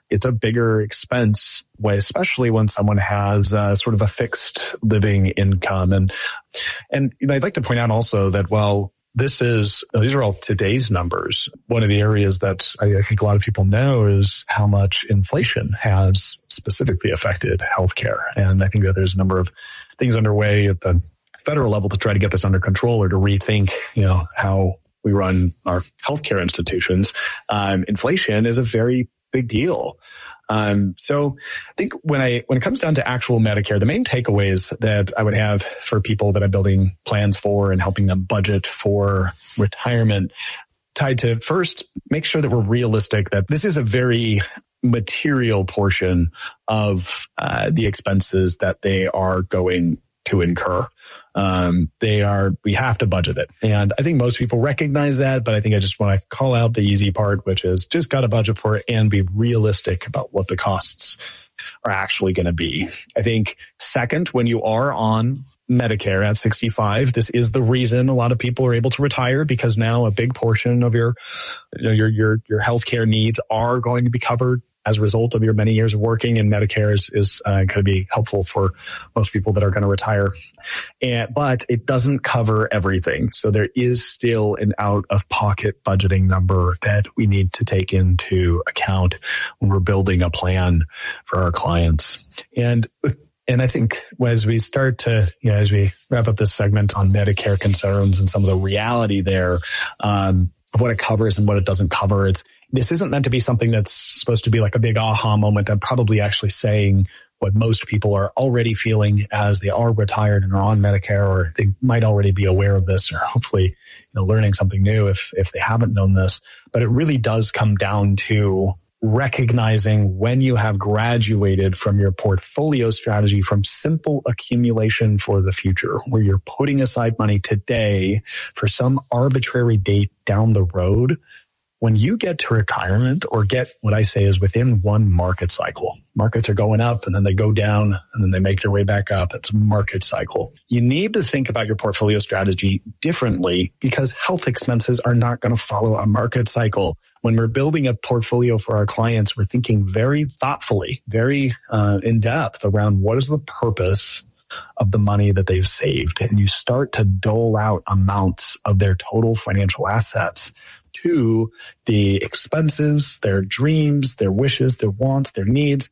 it's a bigger expense, especially when someone has sort of a fixed living income. And I'd like to point out also that while these are all today's numbers, one of the areas that I think a lot of people know is how much inflation has specifically affected healthcare. And I think that there's a number of things underway at the federal level to try to get this under control or to rethink, how we run our healthcare institutions. Inflation is a very big deal. So I think when it comes down to actual Medicare, the main takeaways that I would have for people that I'm building plans for and helping them budget for retirement tied to, first, make sure that we're realistic that this is a very material portion of the expenses that they are going to incur. We have to budget it. And I think most people recognize that, but I think I just want to call out the easy part, which is just got to budget for it and be realistic about what the costs are actually going to be. I think second, when you are on Medicare at 65, this is the reason a lot of people are able to retire, because now a big portion of your healthcare needs are going to be covered as a result of your many years of working, and Medicare is going to be helpful for most people that are going to retire. But it doesn't cover everything. So there is still an out-of-pocket budgeting number that we need to take into account when we're building a plan for our clients. And I think as we start to, as we wrap up this segment on Medicare concerns and some of the reality there, of what it covers and what it doesn't cover, this isn't meant to be something that's supposed to be like a big aha moment. I'm probably actually saying what most people are already feeling as they are retired and are on Medicare, or they might already be aware of this, or hopefully, learning something new if they haven't known this. But it really does come down to recognizing when you have graduated from your portfolio strategy from simple accumulation for the future, where you're putting aside money today for some arbitrary date down the road. When you get to retirement, or get what I say is within one market cycle, markets are going up and then they go down and then they make their way back up. It's a market cycle. You need to think about your portfolio strategy differently, because health expenses are not going to follow a market cycle. When we're building a portfolio for our clients, we're thinking very thoughtfully, very in depth around what is the purpose of the money that they've saved. And you start to dole out amounts of their total financial assets to the expenses, their dreams, their wishes, their wants, their needs,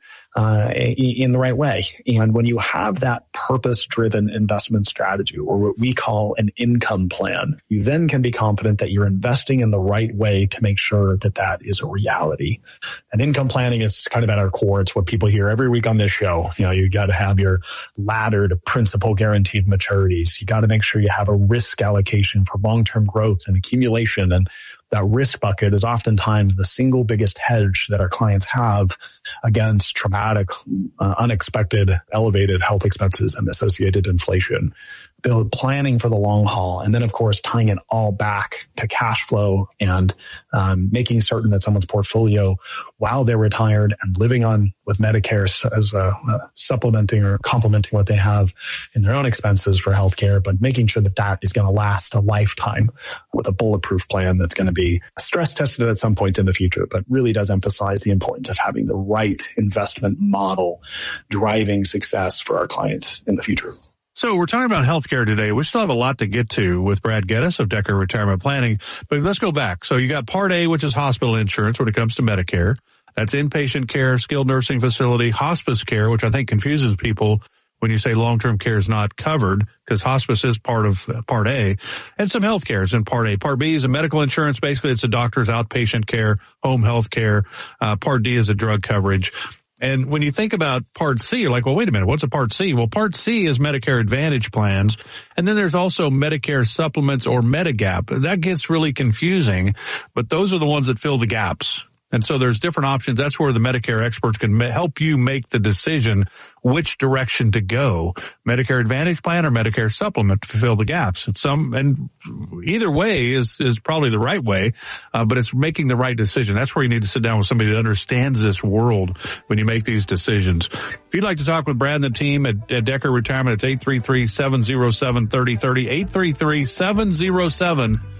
in the right way. And when you have that purpose-driven investment strategy, or what we call an income plan, you then can be confident that you're investing in the right way to make sure that that is a reality. And income planning is kind of at our core. It's what people hear every week on this show. You got to have your laddered principal guaranteed maturities. You got to make sure you have a risk allocation for long-term growth and accumulation. And that risk bucket is oftentimes the single biggest hedge that our clients have against traumatic, unexpected, elevated health expenses and associated inflation. Planning for the long haul, and then of course tying it all back to cash flow and making certain that someone's portfolio, while they're retired and living on with Medicare as supplementing or complementing what they have in their own expenses for healthcare, but making sure that that is going to last a lifetime with a bulletproof plan that's going to be stress tested at some point in the future, but really does emphasize the importance of having the right investment model driving success for our clients in the future. So we're talking about healthcare today. We still have a lot to get to with Brad Geddes of Decker Retirement Planning, but let's go back. So you got Part A, which is hospital insurance when it comes to Medicare. That's inpatient care, skilled nursing facility, hospice care, which I think confuses people when you say long-term care is not covered, because hospice is part of Part A, and some health care is in Part A. Part B is a medical insurance. Basically, it's a doctor's outpatient care, home health care. Part D is a drug coverage. And when you think about Part C, you're like, well, wait a minute, what's a Part C? Well, Part C is Medicare Advantage plans. And then there's also Medicare supplements or Medigap. That gets really confusing, but those are the ones that fill the gaps. And so there's different options. That's where the Medicare experts can help you make the decision which direction to go, Medicare Advantage plan or Medicare supplement to fill the gaps. And either way is probably the right way, but it's making the right decision. That's where you need to sit down with somebody that understands this world when you make these decisions. If you'd like to talk with Brad and the team at Decker Retirement, it's 833-707-3030, 833-707-3030.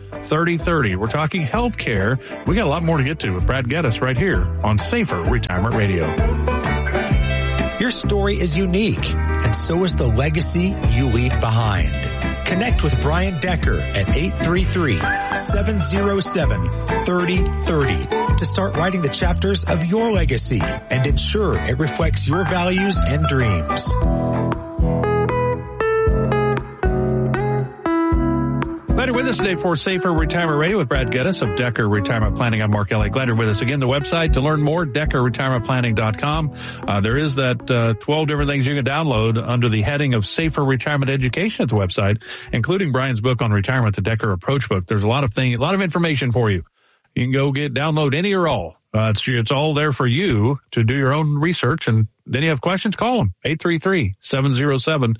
3030. We're talking healthcare. We got a lot more to get to with Brad Geddes right here on Safer Retirement Radio. Your story is unique, and so is the legacy you leave behind. Connect with Brian Decker at 833-707-3030 to start writing the chapters of your legacy and ensure it reflects your values and dreams. Glad you're with us today for Safer Retirement Radio with Brad Geddes of Decker Retirement Planning. I'm Mark Elliott. Glad you're with us. Again, the website to learn more, DeckerRetirementPlanning.com. There is that 12 different things you can download under the heading of Safer Retirement Education at the website, including Brian's book on retirement, the Decker Approach Book. There's a lot of information for you. You can go download any or all. It's all there for you to do your own research, and then you have questions, call them. 833-707-3030,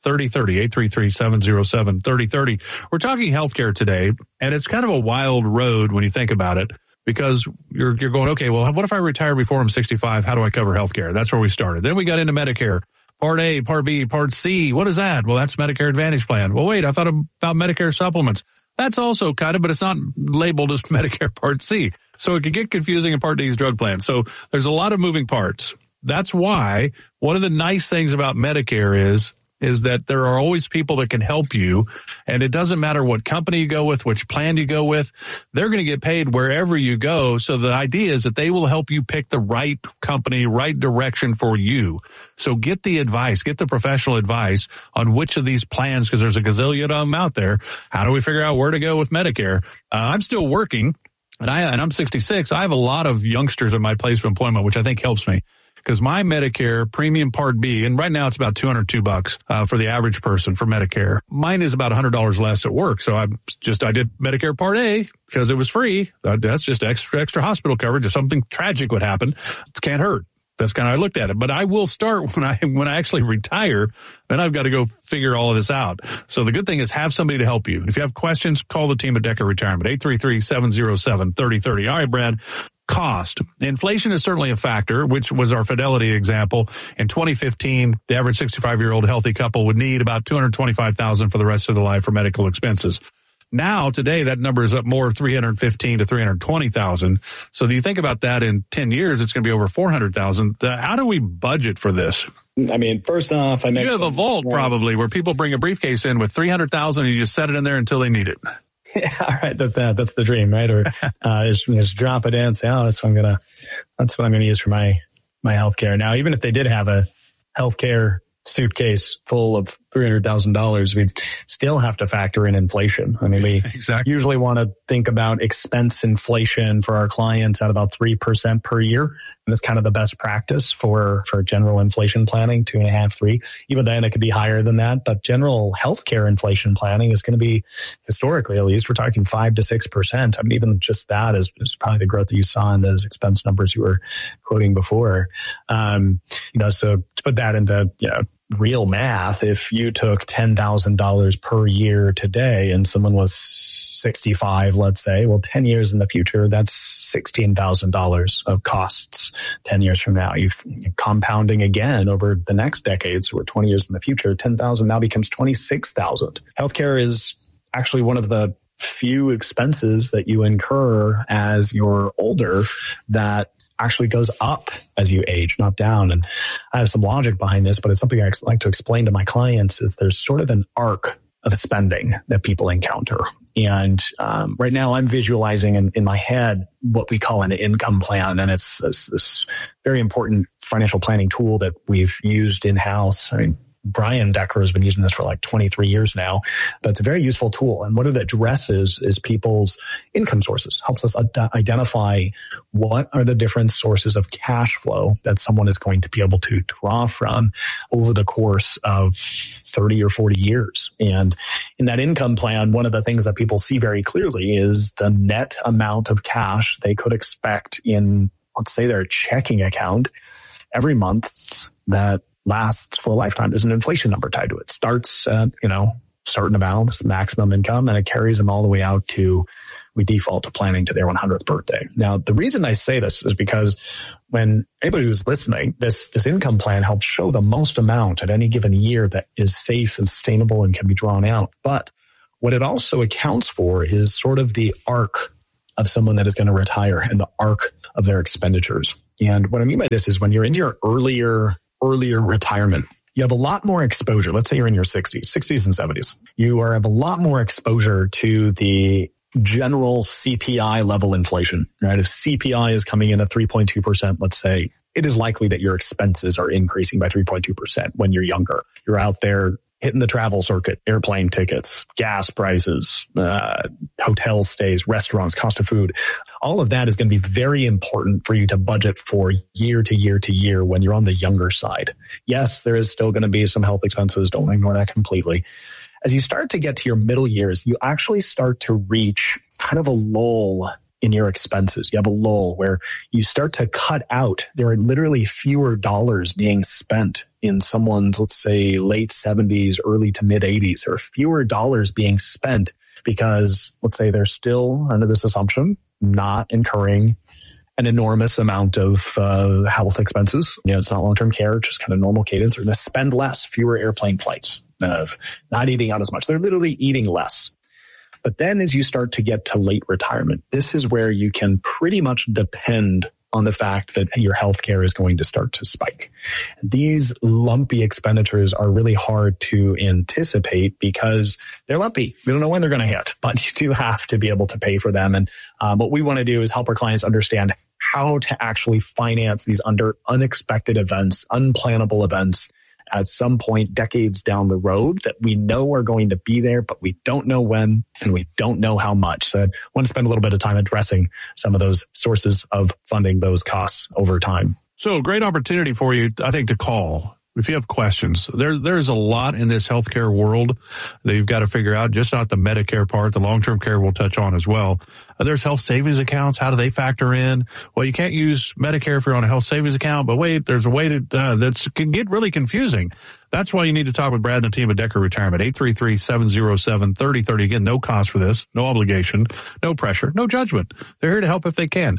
833-707-3030. We're talking healthcare today, and it's kind of a wild road when you think about it, because you're going, okay, well, what if I retire before I'm 65? How do I cover healthcare? That's where we started. Then we got into Medicare. Part A, Part B, Part C. What is that? Well, that's Medicare Advantage Plan. Well, wait, I thought about Medicare supplements. That's also kind of, but it's not labeled as Medicare Part C. So it could get confusing in Part D's drug plan. So there's a lot of moving parts. That's why one of the nice things about Medicare is that there are always people that can help you. And it doesn't matter what company you go with, which plan you go with. They're going to get paid wherever you go. So the idea is that they will help you pick the right company, right direction for you. So get the advice, get the professional advice on which of these plans, because there's a gazillion of them out there. How do we figure out where to go with Medicare? I'm still working, and I'm 66. I have a lot of youngsters in my place of employment, which I think helps me. Because my Medicare premium Part B, and right now it's about $202 for the average person for Medicare. Mine is about $100 less at work. So I did Medicare Part A because it was free. That's just extra hospital coverage. If something tragic would happen, it can't hurt. That's kind of how I looked at it. But I will start when I actually retire, then I've got to go figure all of this out. So the good thing is have somebody to help you. If you have questions, call the team at Decker Retirement, 833-707-3030. All right, Brad. Cost. Inflation is certainly a factor, which was our Fidelity example. In 2015, the average 65-year-old healthy couple would need about $225,000 for the rest of their life for medical expenses. Now, today, that number is up more, $315,000 to $320,000. So do you think about that in 10 years, it's going to be over $400,000. How do we budget for this? I mean, first off, you have a vault probably where people bring a briefcase in with $300,000 and you just set it in there until they need it. Yeah, all right. That's the dream, right? Or just drop it in and say, oh, that's what I'm gonna use for my healthcare. Now, even if they did have a healthcare suitcase full of $300,000, we'd still have to factor in inflation. I mean, we usually want to think about expense inflation for our clients at about 3% per year. And it's kind of the best practice for general inflation planning, 2.5%, 3%. Even then it could be higher than that. But general healthcare inflation planning is going to be, historically at least, we're talking 5 to 6%. I mean, even just that is probably the growth that you saw in those expense numbers you were quoting before. So to put that into, real math, if you took $10,000 per year today and someone was 65, let's say, well, 10 years in the future, that's $16,000 of costs 10 years from now. You're compounding again over the next decade. So we're 20 years in the future, 10,000 now becomes 26,000. Healthcare is actually one of the few expenses that you incur as you're older that actually goes up as you age, not down. And I have some logic behind this, but it's something I like to explain to my clients is there's sort of an arc of spending that people encounter. And right now I'm visualizing in my head what we call an income plan. And it's this very important financial planning tool that we've used in-house. I mean, Brian Decker has been using this for like 23 years now, but it's a very useful tool. And what it addresses is people's income sources, helps us identify what are the different sources of cash flow that someone is going to be able to draw from over the course of 30 or 40 years. And in that income plan, one of the things that people see very clearly is the net amount of cash they could expect in, let's say, their checking account every month that lasts for a lifetime. There's an inflation number tied to it. Starts at, certain amount, the maximum income, and it carries them all the way out to, we default to planning to their 100th birthday. Now, the reason I say this is because when anybody who's listening, this income plan helps show the most amount at any given year that is safe and sustainable and can be drawn out. But what it also accounts for is sort of the arc of someone that is going to retire and the arc of their expenditures. And what I mean by this is when you're in your earlier retirement, you have a lot more exposure. Let's say you're in your 60s and 70s. You have a lot more exposure to the general CPI level inflation, right? If CPI is coming in at 3.2%, let's say, it is likely that your expenses are increasing by 3.2% when you're younger. You're out there hitting the travel circuit, airplane tickets, gas prices, hotel stays, restaurants, cost of food. All of that is going to be very important for you to budget for year to year to year when you're on the younger side. Yes, there is still going to be some health expenses. Don't ignore that completely. As you start to get to your middle years, you actually start to reach kind of a lull in your expenses. You have a lull where you start to cut out. There are literally fewer dollars being spent in someone's, let's say, late 70s, early to mid 80s. There are fewer dollars being spent because, let's say, they're still under this assumption, not incurring an enormous amount of health expenses. It's not long-term care, just kind of normal cadence. They're going to spend less, fewer airplane flights, not eating out as much. They're literally eating less. But then as you start to get to late retirement, this is where you can pretty much depend on the fact that your healthcare is going to start to spike. These lumpy expenditures are really hard to anticipate because they're lumpy. We don't know when they're going to hit, but you do have to be able to pay for them. And what we want to do is help our clients understand how to actually finance these under unexpected events, unplannable events at some point decades down the road that we know are going to be there, but we don't know when and we don't know how much. So I want to spend a little bit of time addressing some of those sources of funding those costs over time. So great opportunity for you, I think, to call. If you have questions, there's a lot in this healthcare world that you've got to figure out, just not the Medicare part, the long-term care we'll touch on as well. There's health savings accounts. How do they factor in? Well, you can't use Medicare if you're on a health savings account, but wait, there's a way to, that can get really confusing. That's why you need to talk with Brad and the team at Decker Retirement, 833-707-3030. Again, no cost for this, no obligation, no pressure, no judgment. They're here to help if they can.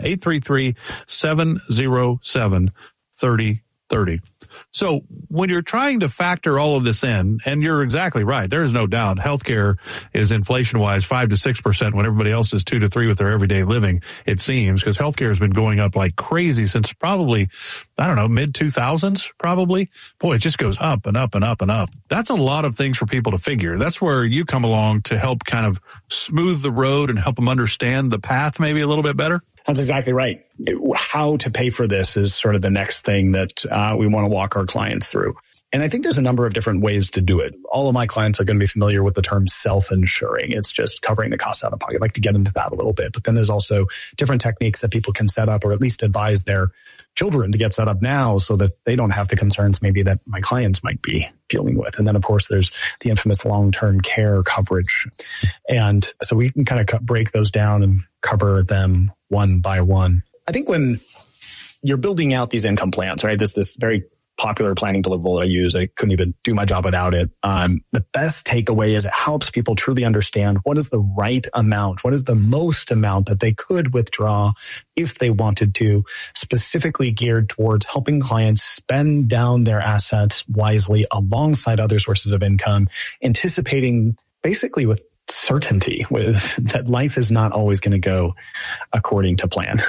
833-707-3030. So when you're trying to factor all of this in, and you're exactly right, there is no doubt healthcare is inflation-wise 5 to 6% when everybody else is 2 to 3 with their everyday living, it seems, because healthcare has been going up like crazy since probably, I don't know, mid-2000s probably. Boy, it just goes up and up and up and up. That's a lot of things for people to figure. That's where you come along to help kind of smooth the road and help them understand the path maybe a little bit better. That's exactly right. How to pay for this is sort of the next thing that we want to walk our clients through. And I think there's a number of different ways to do it. All of my clients are going to be familiar with the term self-insuring. It's just covering the costs out of pocket. I'd like to get into that a little bit. But then there's also different techniques that people can set up or at least advise their children to get set up now so that they don't have the concerns maybe that my clients might be dealing with. And then, of course, there's the infamous long-term care coverage. And so we can kind of break those down and cover them one by one. I think when you're building out these income plans, right, this very popular planning deliverable that I use, I couldn't even do my job without it. The best takeaway is it helps people truly understand what is the right amount, what is the most amount that they could withdraw if they wanted to, specifically geared towards helping clients spend down their assets wisely alongside other sources of income, anticipating basically with certainty that life is not always going to go according to plan.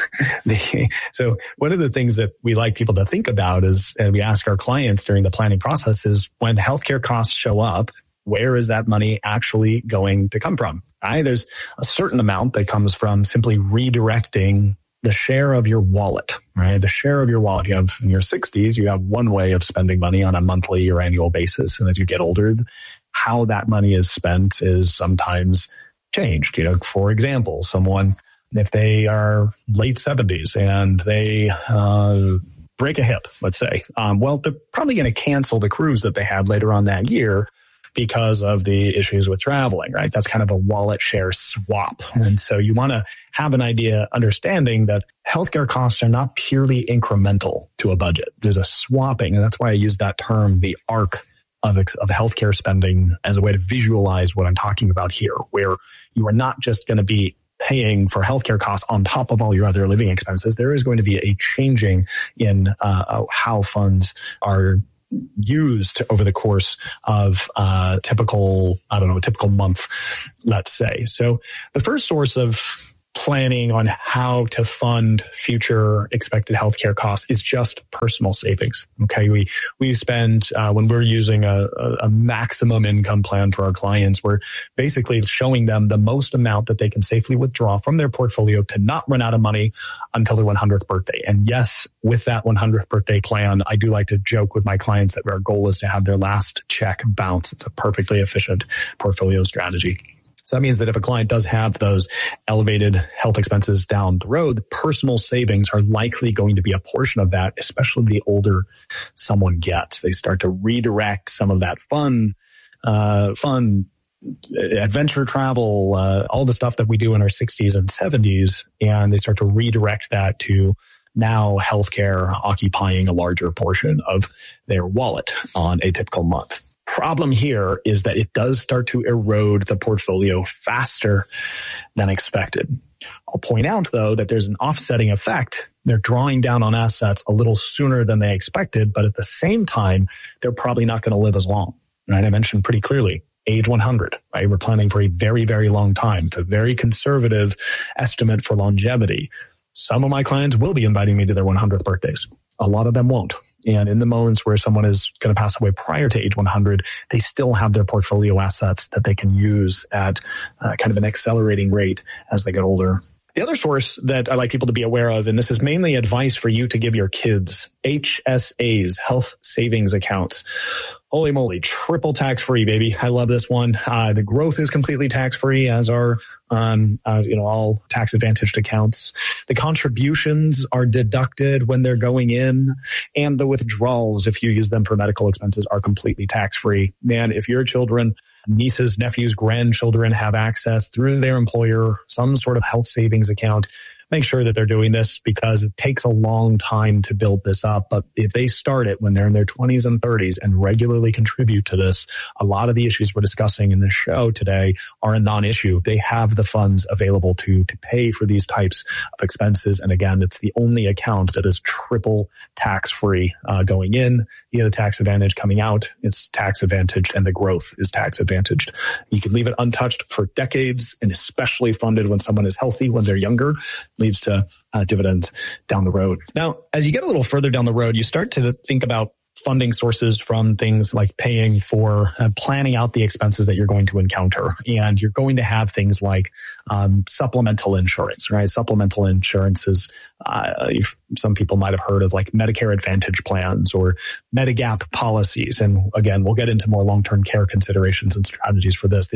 So one of the things that we like people to think about is, and we ask our clients during the planning process, is when healthcare costs show up, where is that money actually going to come from? Right? There's a certain amount that comes from simply redirecting the share of your wallet, right? The share of your wallet. You have in your 60s, you have one way of spending money on a monthly or annual basis. And as you get older, how that money is spent is sometimes changed. For example, someone, if they are late 70s and they break a hip, let's say, well, they're probably going to cancel the cruise that they had later on that year because of the issues with traveling, right? That's kind of a wallet share swap. And so you want to have an idea, understanding that healthcare costs are not purely incremental to a budget. There's a swapping, and that's why I use that term, the arc of healthcare spending, as a way to visualize what I'm talking about here, where you are not just going to be paying for healthcare costs on top of all your other living expenses. There is going to be a changing in how funds are used over the course of a typical month, let's say. So the first source of planning on how to fund future expected healthcare costs is just personal savings. Okay. We spend, when we're using a maximum income plan for our clients, we're basically showing them the most amount that they can safely withdraw from their portfolio to not run out of money until their 100th birthday. And yes, with that 100th birthday plan, I do like to joke with my clients that our goal is to have their last check bounce. It's a perfectly efficient portfolio strategy. So that means that if a client does have those elevated health expenses down the road, the personal savings are likely going to be a portion of that, especially the older someone gets. They start to redirect some of that fun, adventure travel, all the stuff that we do in our 60s and 70s, and they start to redirect that to now healthcare occupying a larger portion of their wallet on a typical month. Problem here is that it does start to erode the portfolio faster than expected. I'll point out, though, that there's an offsetting effect. They're drawing down on assets a little sooner than they expected, but at the same time, they're probably not going to live as long. Right? I mentioned pretty clearly, age 100, right? We're planning for a very, very long time. It's a very conservative estimate for longevity. Some of my clients will be inviting me to their 100th birthdays. A lot of them won't. And in the moments where someone is going to pass away prior to age 100, they still have their portfolio assets that they can use at kind of an accelerating rate as they get older. The other source that I like people to be aware of, and this is mainly advice for you to give your kids, HSAs, health savings accounts. Holy moly, triple tax-free, baby. I love this one. The growth is completely tax-free, as are all tax-advantaged accounts. The contributions are deducted when they're going in, and the withdrawals, if you use them for medical expenses, are completely tax-free. Man, if your children, nieces, nephews, grandchildren have access through their employer, some sort of health savings account, make sure that they're doing this, because it takes a long time to build this up. But if they start it when they're in their 20s and 30s and regularly contribute to this, a lot of the issues we're discussing in this show today are a non-issue. They have the funds available to pay for these types of expenses. And again, it's the only account that is triple tax-free going in. You get a tax advantage coming out. It's tax advantaged, and the growth is tax advantaged. You can leave it untouched for decades, and especially funded when someone is healthy, when they're younger, leads to dividends down the road. Now, as you get a little further down the road, you start to think about funding sources from things like paying for planning out the expenses that you're going to encounter. And you're going to have things like supplemental insurance, right? Supplemental insurance is, some people might have heard of like Medicare Advantage plans or Medigap policies. And again, we'll get into more long-term care considerations and strategies for this.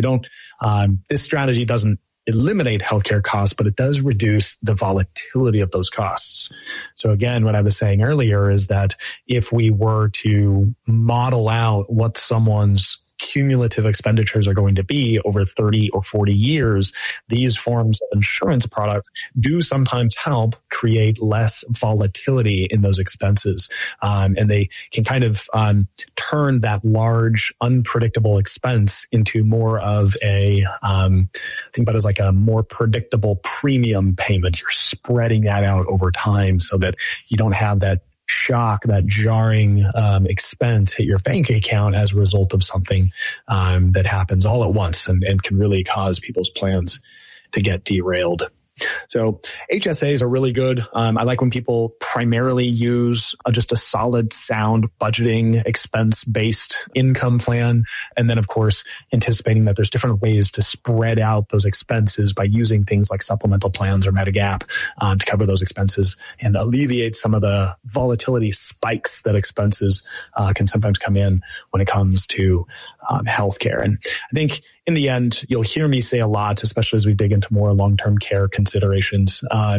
This strategy doesn't eliminate healthcare costs, but it does reduce the volatility of those costs. So again, what I was saying earlier is that if we were to model out what someone's cumulative expenditures are going to be over 30 or 40 years, these forms of insurance products do sometimes help create less volatility in those expenses. And they can kind of turn that large, unpredictable expense into more of a, think about it as like a more predictable premium payment. You're spreading that out over time so that you don't have that shock, that jarring expense hit your bank account as a result of something that happens all at once and can really cause people's plans to get derailed. So HSAs are really good. I like when people primarily use just a solid, sound budgeting, expense-based income plan. And then, of course, anticipating that there's different ways to spread out those expenses by using things like supplemental plans or Medigap to cover those expenses and alleviate some of the volatility spikes that expenses can sometimes come in when it comes to healthcare. And I think in the end, you'll hear me say a lot, especially as we dig into more long-term care considerations.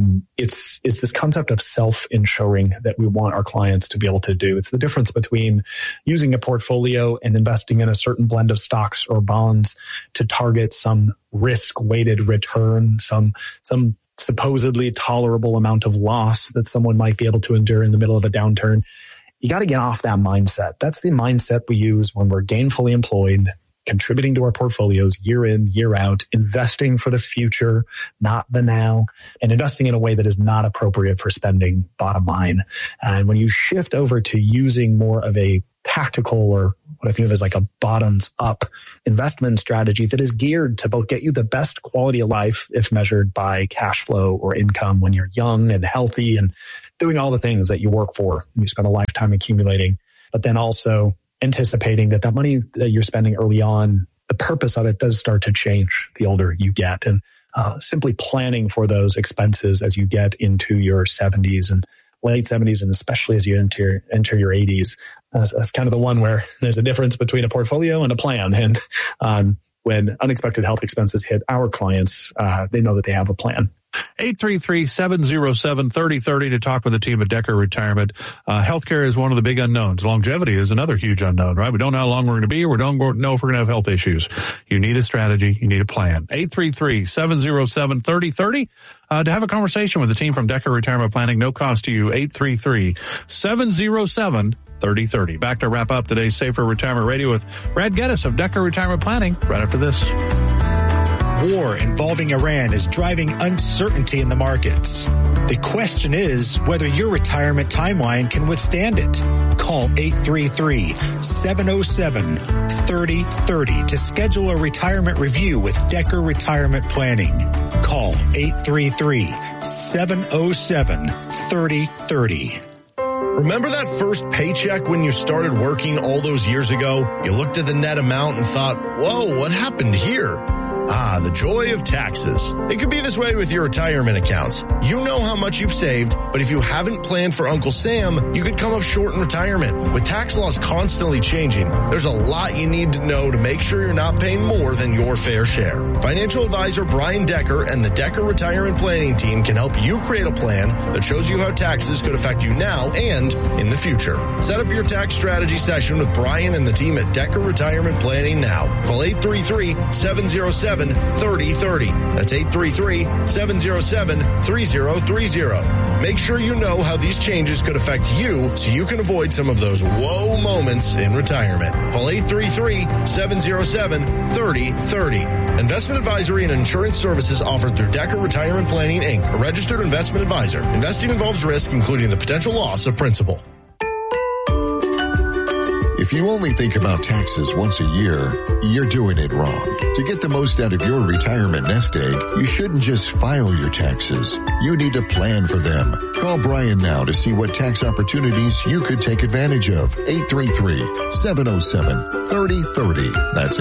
It's this concept of self-insuring that we want our clients to be able to do. It's the difference between using a portfolio and investing in a certain blend of stocks or bonds to target some risk-weighted return, some supposedly tolerable amount of loss that someone might be able to endure in the middle of a downturn. You got to get off that mindset. That's the mindset we use when we're gainfully employed, contributing to our portfolios year in, year out, investing for the future, not the now, and investing in a way that is not appropriate for spending, bottom line. And when you shift over to using more of a tactical, or what I think of as like a bottoms up investment strategy that is geared to both get you the best quality of life if measured by cash flow or income when you're young and healthy and doing all the things that you work for, you spend a lifetime accumulating, but then also anticipating that money that you're spending early on, the purpose of it does start to change the older you get, and simply planning for those expenses as you get into your 70s and late 70s, and especially as you enter your 80s. That's kind of the one where there's a difference between a portfolio and a plan. And when unexpected health expenses hit our clients, they know that they have a plan. 833-707-3030 to talk with the team at Decker Retirement. Healthcare is one of the big unknowns. Longevity is another huge unknown, right? We don't know how long we're going to be here. We don't know if we're going to have health issues. You need a strategy. You need a plan. 833-707-3030 to have a conversation with the team from Decker Retirement Planning. No cost to you. 833-707-3030. Back to wrap up today's Safer Retirement Radio with Brad Geddes of Decker Retirement Planning right after this. War involving Iran is driving uncertainty in the markets. The question is whether your retirement timeline can withstand it. Call 833-707-3030 to schedule a retirement review with Decker Retirement Planning. Call 833-707-3030. Remember that first paycheck when you started working all those years ago? You looked at the net amount and thought, whoa, what happened here? Ah, the joy of taxes. It could be this way with your retirement accounts. You know how much you've saved, but if you haven't planned for Uncle Sam, you could come up short in retirement. With tax laws constantly changing, there's a lot you need to know to make sure you're not paying more than your fair share. Financial advisor Brian Decker and the Decker Retirement Planning Team can help you create a plan that shows you how taxes could affect you now and in the future. Set up your tax strategy session with Brian and the team at Decker Retirement Planning now. Call 833-707-3030. That's 833-707-3030. Make sure you know how these changes could affect you so you can avoid some of those whoa moments in retirement. Call 833-707-3030. Investment advisory and insurance services offered through Decker Retirement Planning, Inc., a registered investment advisor. Investing involves risk, including the potential loss of principal. If you only think about taxes once a year, you're doing it wrong. To get the most out of your retirement nest egg, you shouldn't just file your taxes. You need to plan for them. Call Brian now to see what tax opportunities you could take advantage of. 833-707-3030. That's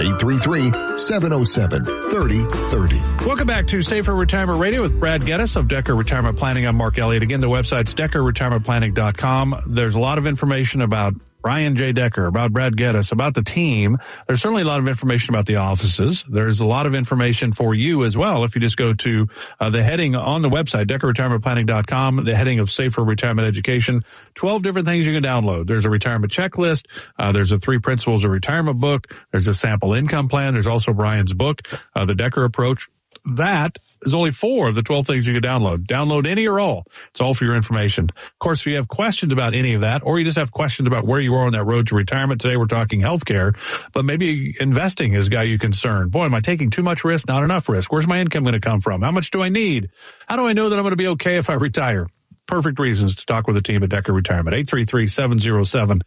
833-707-3030. Welcome back to Safer Retirement Radio with Brad Geddes of Decker Retirement Planning. I'm Mark Elliott. Again, the website's DeckerRetirementPlanning.com. There's a lot of information about Brian J. Decker, about Brad Geddes, about the team. There's certainly a lot of information about the offices. There's a lot of information for you as well. If you just go to the heading on the website, DeckerRetirementPlanning.com, the heading of Safer Retirement Education, 12 different things you can download. There's a retirement checklist. There's a 3 Principles of Retirement book. There's a sample income plan. There's also Brian's book, The Decker Approach. That is only 4 of the 12 things you can download. Download any or all. It's all for your information. Of course, if you have questions about any of that, or you just have questions about where you are on that road to retirement, today we're talking healthcare, but maybe investing has got you concerned. Boy, am I taking too much risk, not enough risk? Where's my income going to come from? How much do I need? How do I know that I'm going to be okay if I retire? Perfect reasons to talk with the team at Decker Retirement. 833-707-3030,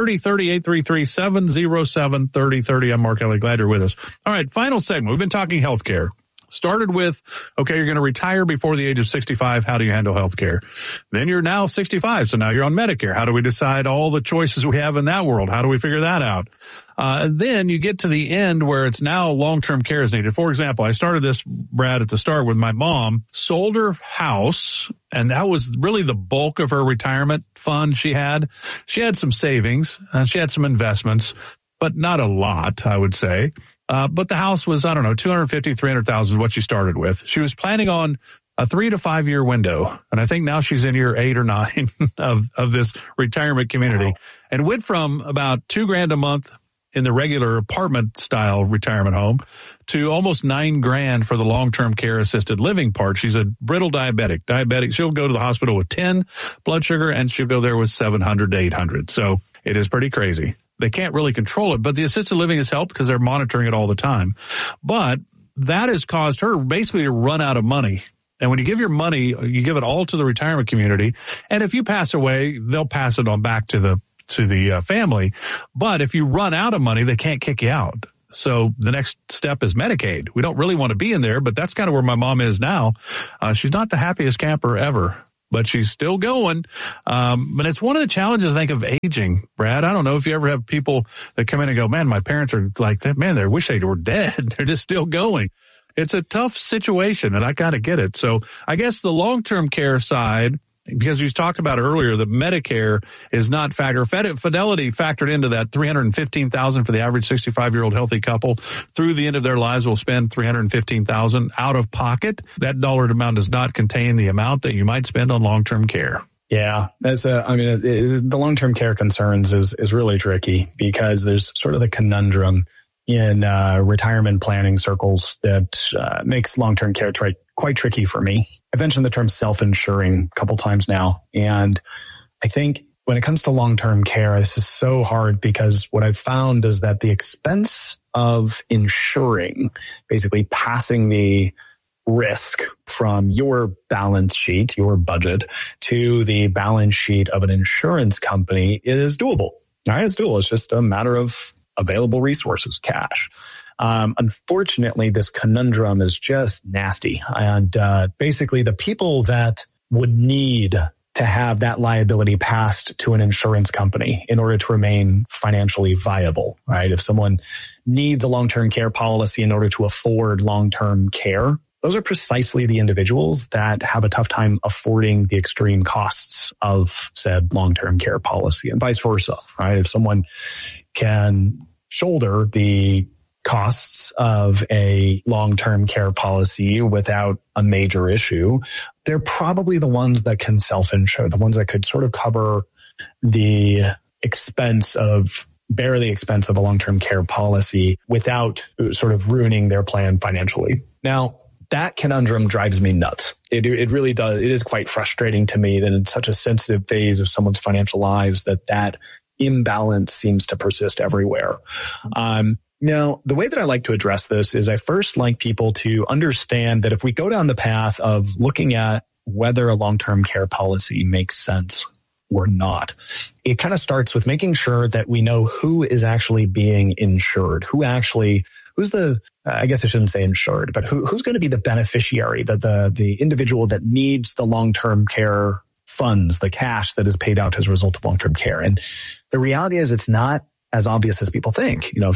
833-707-3030. I'm Mark Elliott. Glad you're with us. All right, final segment. We've been talking healthcare. Started with, okay, you're going to retire before the age of 65. How do you handle health care? Then you're now 65, so now you're on Medicare. How do we decide all the choices we have in that world? How do we figure that out? Then you get to the end where it's now long-term care is needed. For example, I started this, Brad, at the start with my mom, sold her house, and that was really the bulk of her retirement fund she had. She had some savings, she had some investments, but not a lot, I would say. But the house was, I don't know, $250,000, $300,000 is what she started with. She was planning on a 3 to 5 year window. And I think now she's in year 8 or 9 of this retirement community. Wow. And went from about $2,000 a month in the regular apartment style retirement home to almost $9,000 for the long-term care assisted living part. She's a brittle diabetic. She'll go to the hospital with 10 blood sugar and she'll go there with 700 to 800. So it is pretty crazy. They can't really control it, but the assisted living has helped because they're monitoring it all the time. But that has caused her basically to run out of money. And when you give your money, you give it all to the retirement community. And if you pass away, they'll pass it on back to the to the family. But if you run out of money, they can't kick you out. So the next step is Medicaid. We don't really want to be in there, but that's kind of where my mom is now. She's not the happiest camper ever, but she's still going. But it's one of the challenges, I think, of aging, Brad. I don't know if you ever have people that come in and go, man, my parents are like that. Man, they wish they were dead. They're just still going. It's a tough situation, and I kind of get it. So I guess the long-term care side, because you talked about earlier that Medicare is not Fidelity factored into that $315,000 for the average 65-year-old healthy couple through the end of their lives will spend $315,000 out of pocket. That dollar amount does not contain the amount that you might spend on long-term care. Yeah, the long-term care concerns is really tricky because there's sort of the conundrum in retirement planning circles that makes long-term care quite tricky for me. I've mentioned the term self-insuring a couple times now. And I think when it comes to long-term care, this is so hard because what I've found is that the expense of insuring, basically passing the risk from your balance sheet, your budget, to the balance sheet of an insurance company is doable. All right, it's doable. It's just a matter of available resources, cash. Unfortunately, this conundrum is just nasty. And basically, the people that would need to have that liability passed to an insurance company in order to remain financially viable, right? If someone needs a long-term care policy in order to afford long-term care, those are precisely the individuals that have a tough time affording the extreme costs of said long-term care policy, and vice versa, right? If someone can shoulder the costs of a long-term care policy without a major issue, they're probably the ones that can self-insure, the ones that could sort of cover the expense of a long-term care policy without sort of ruining their plan financially. Now, that conundrum drives me nuts. It really does. It is quite frustrating to me that in such a sensitive phase of someone's financial lives that imbalance seems to persist everywhere. Now, the way that I like to address this is I first like people to understand that if we go down the path of looking at whether a long-term care policy makes sense or not, it kind of starts with making sure that we know who is actually being insured, who's the, I guess I shouldn't say insured, but who's going to be the beneficiary, the individual that needs the long-term care funds, the cash that is paid out as a result of long-term care. And the reality is it's not as obvious as people think. You know,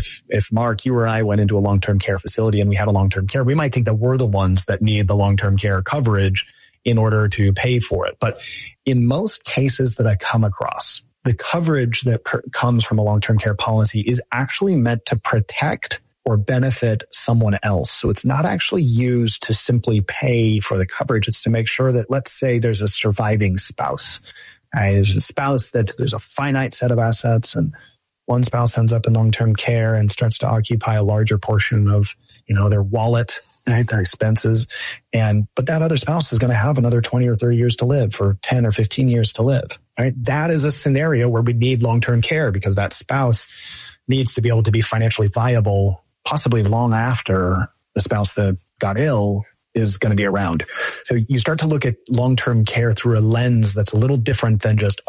if Mark, you or I went into a long-term care facility and we had a long-term care, we might think that we're the ones that need the long-term care coverage in order to pay for it. But in most cases that I come across, the coverage that comes from a long-term care policy is actually meant to protect or benefit someone else. So it's not actually used to simply pay for the coverage. It's to make sure that, let's say there's a surviving spouse. There's a spouse that there's a finite set of assets and one spouse ends up in long-term care and starts to occupy a larger portion of, their wallet, right, their expenses. But that other spouse is going to have another 20 or 30 years to live, or 10 or 15 years to live, right? That is a scenario where we need long-term care because that spouse needs to be able to be financially viable, possibly long after the spouse that got ill is going to be around. So you start to look at long-term care through a lens that's a little different than just,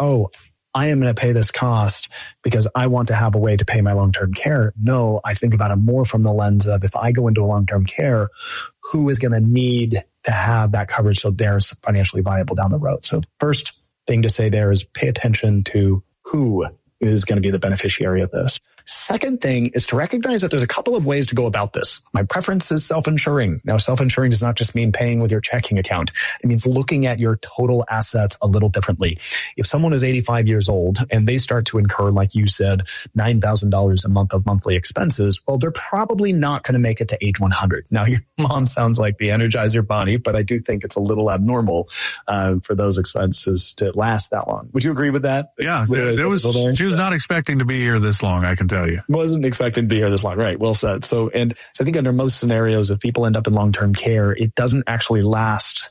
I am going to pay this cost because I want to have a way to pay my long-term care. No, I think about it more from the lens of if I go into a long-term care, who is going to need to have that coverage so they're financially viable down the road. So first thing to say there is pay attention to who is going to be the beneficiary of this. Second thing is to recognize that there's a couple of ways to go about this. My preference is self-insuring. Now, self-insuring does not just mean paying with your checking account. It means looking at your total assets a little differently. If someone is 85 years old and they start to incur, like you said, $9,000 a month of monthly expenses, well, they're probably not going to make it to age 100. Now, your mom sounds like the Energizer Bunny, but I do think it's a little abnormal for those expenses to last that long. Would you agree with that? Yeah, she was not expecting to be here this long, I can tell you. Wasn't expecting to be here this long. Right. Well said. So I think under most scenarios, if people end up in long-term care, it doesn't actually last,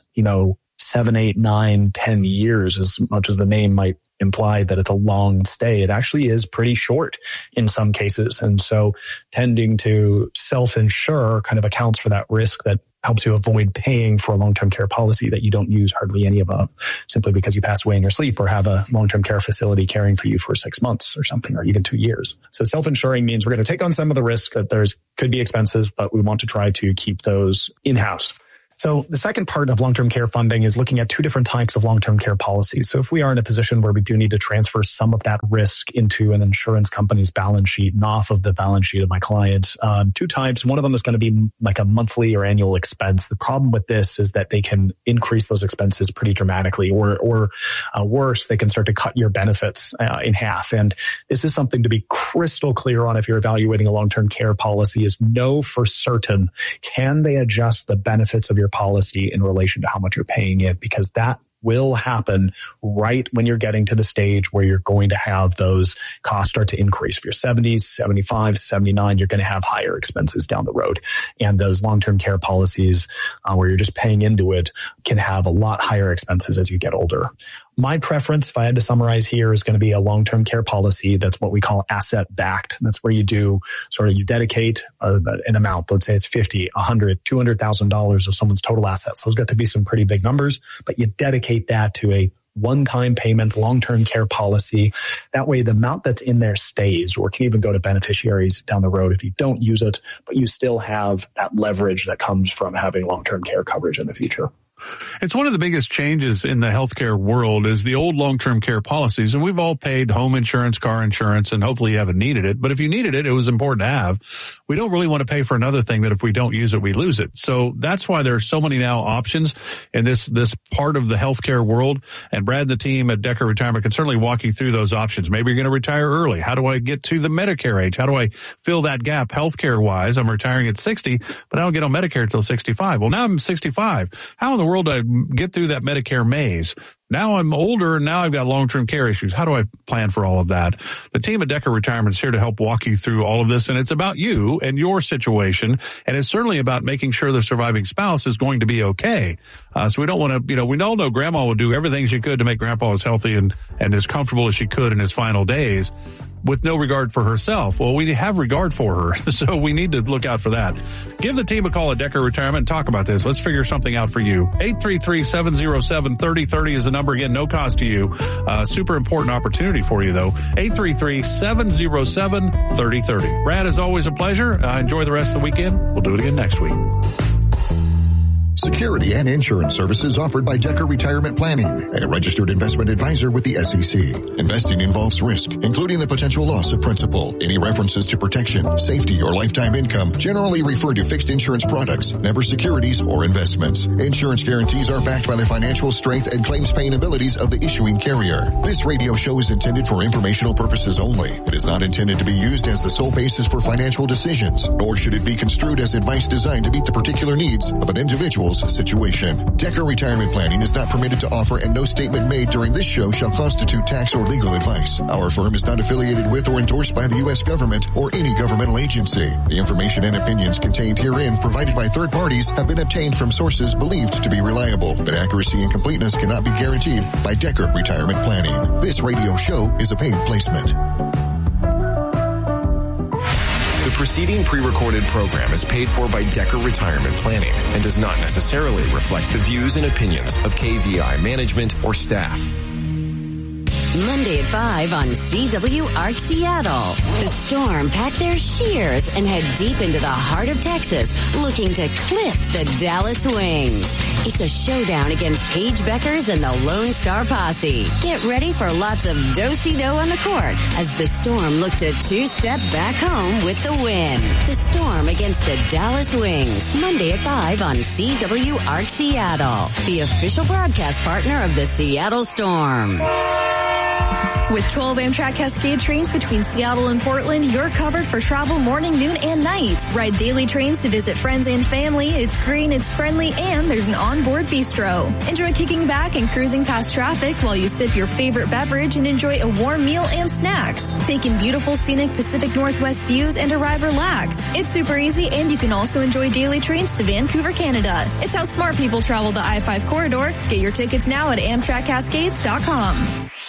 7, 8, 9, 10 years, as much as the name might imply that it's a long stay. It actually is pretty short in some cases. And so tending to self-insure kind of accounts for that risk that helps you avoid paying for a long-term care policy that you don't use hardly any of, simply because you passed away in your sleep or have a long-term care facility caring for you for 6 months or something, or even 2 years. So self-insuring means we're going to take on some of the risk that could be expenses, but we want to try to keep those in-house. So the second part of long-term care funding is looking at two different types of long-term care policies. So if we are in a position where we do need to transfer some of that risk into an insurance company's balance sheet and off of the balance sheet of my clients, two types. One of them is going to be like a monthly or annual expense. The problem with this is that they can increase those expenses pretty dramatically, or worse, they can start to cut your benefits in half. And this is something to be crystal clear on if you're evaluating a long-term care policy, is know for certain, can they adjust the benefits of your policy in relation to how much you're paying it, because that will happen right when you're getting to the stage where you're going to have those costs start to increase. If you're 70, 75, 79, you're going to have higher expenses down the road. And those long-term care policies where you're just paying into it can have a lot higher expenses as you get older. My preference, if I had to summarize here, is going to be a long-term care policy that's what we call asset-backed. That's where you dedicate an amount. Let's say it's $50, $100, $200,000 of someone's total assets. Those got to be some pretty big numbers, but you dedicate that to a one-time payment, long-term care policy. That way, the amount that's in there stays, or can even go to beneficiaries down the road if you don't use it, but you still have that leverage that comes from having long-term care coverage in the future. It's one of the biggest changes in the healthcare world is the old long-term care policies. And we've all paid home insurance, car insurance, and hopefully you haven't needed it. But if you needed it, it was important to have. We don't really want to pay for another thing that if we don't use it, we lose it. So that's why there are so many now options in this part of the healthcare world. And Brad and the team at Decker Retirement can certainly walk you through those options. Maybe you're going to retire early. How do I get to the Medicare age? How do I fill that gap healthcare-wise? I'm retiring at 60, but I don't get on Medicare until 65. Well, now I'm 65. How in the world do I get through that Medicare maze? Now I'm older, and now I've got long-term care issues. How do I plan for all of that? The team at Decker Retirement is here to help walk you through all of this, and it's about you and your situation, and it's certainly about making sure the surviving spouse is going to be okay. So we don't want to, we all know Grandma would do everything she could to make Grandpa as healthy and as comfortable as she could in his final days, with no regard for herself. Well, we have regard for her, so we need to look out for that. Give the team a call at Decker Retirement and talk about this. Let's figure something out for you. 833-707-3030 is the number. Again, no cost to you. Super important opportunity for you, though. 833-707-3030. Brad, as always, a pleasure. Enjoy the rest of the weekend. We'll do it again next week. Security and insurance services offered by Decker Retirement Planning, a registered investment advisor with the SEC. Investing involves risk, including the potential loss of principal. Any references to protection, safety, or lifetime income generally refer to fixed insurance products, never securities or investments. Insurance guarantees are backed by the financial strength and claims paying abilities of the issuing carrier. This radio show is intended for informational purposes only. It is not intended to be used as the sole basis for financial decisions, nor should it be construed as advice designed to meet the particular needs of an individual's situation. Decker Retirement Planning is not permitted to offer, and no statement made during this show shall constitute tax or legal advice. Our firm is not affiliated with or endorsed by the U.S. government or any governmental agency. The information and opinions contained herein provided by third parties have been obtained from sources believed to be reliable, but accuracy and completeness cannot be guaranteed by Decker Retirement Planning. This radio show is a paid placement. The preceding pre-recorded program is paid for by Decker Retirement Planning and does not necessarily reflect the views and opinions of KVI management or staff. Monday at 5 on CWARC Seattle. The Storm packed their shears and head deep into the heart of Texas, looking to clip the Dallas Wings. It's a showdown against Paige Beckers and the Lone Star Posse. Get ready for lots of do-si-do on the court as the Storm look to two-step back home with the win. The Storm against the Dallas Wings. Monday at 5 on CWARC Seattle, the official broadcast partner of the Seattle Storm. With 12 Amtrak Cascade trains between Seattle and Portland, you're covered for travel morning, noon, and night. Ride daily trains to visit friends and family. It's green, it's friendly, and there's an onboard bistro. Enjoy kicking back and cruising past traffic while you sip your favorite beverage and enjoy a warm meal and snacks. Take in beautiful scenic Pacific Northwest views and arrive relaxed. It's super easy, and you can also enjoy daily trains to Vancouver, Canada. It's how smart people travel the I-5 corridor. Get your tickets now at AmtrakCascades.com.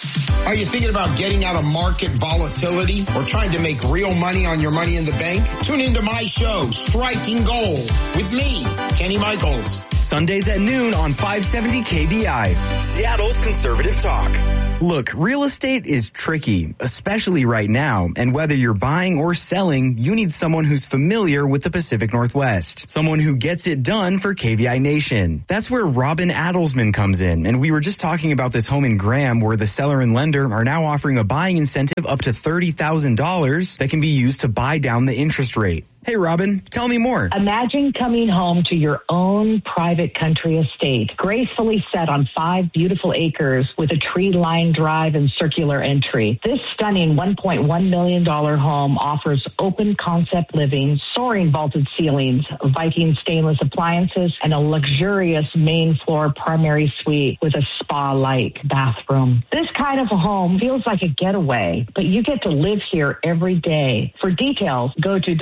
Are you thinking about getting out of market volatility or trying to make real money on your money in the bank? Tune into my show, Striking Gold, with me, Kenny Michaels. Sundays at noon on 570 KVI, Seattle's Conservative Talk. Look, real estate is tricky, especially right now, and whether you're buying or selling, you need someone who's familiar with the Pacific Northwest. Someone who gets it done for KVI Nation. That's where Robin Adelsman comes in, and we were just talking about this home in Graham where the seller and lender are now offering a buying incentive up to $30,000 that can be used to buy down the interest rate. Hey, Robin, tell me more. Imagine coming home to your own private country estate, gracefully set on 5 beautiful acres with a tree-lined drive and circular entry. This stunning $1.1 million home offers open concept living, soaring vaulted ceilings, Viking stainless appliances, and a luxurious main floor primary suite with a spa-like bathroom. This kind of a home feels like a getaway, but you get to live here every day. For details, go to